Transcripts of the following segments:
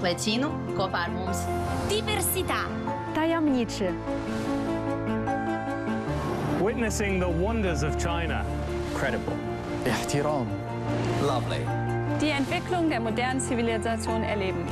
Vicino kopā ar mums. Diversità. Tajemniczy. Witnessing the wonders of China. Credible. احترام. Lovely. Die Entwicklung der modernen Zivilisation erleben.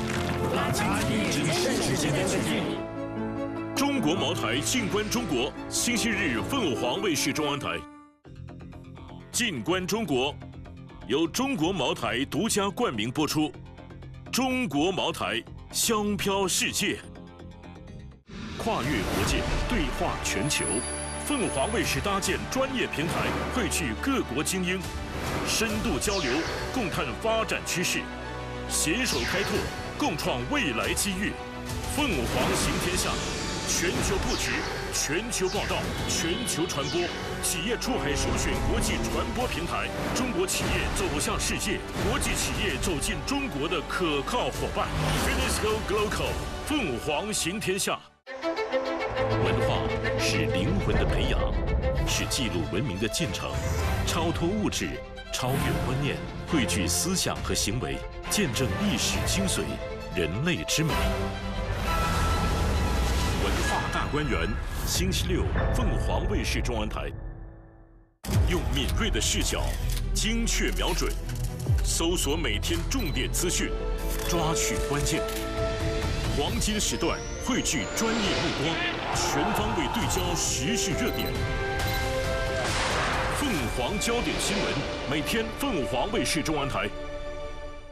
中国茅台静观中国，星期日凤凰卫视中央台。静观中国由中国茅台独家冠名播出。中国茅台，香飘世界。跨越国界，对话全球。凤凰卫视搭建专业平台，汇聚各国精英，深度交流，共探发展趋势，携手开拓，共创未来机遇。凤凰行天下，全球布局，全球报道，全球传播，企业出海首选国际传播平台，中国企业走向世界，国际企业走进中国的可靠伙伴。Finisco Glocal， 凤凰行天下。文化是灵魂的培养，是记录文明的进程，超脱物质，超越观念，汇聚思想和行为，见证历史精髓，人类之美。文化大观园，星期六，凤凰卫视中央台。用敏锐的视角，精确瞄准，搜索每天重点资讯，抓取关键。黄金时段汇聚专业目光，全方位对焦时事热点。凤凰焦点新闻，每天凤凰卫视中央台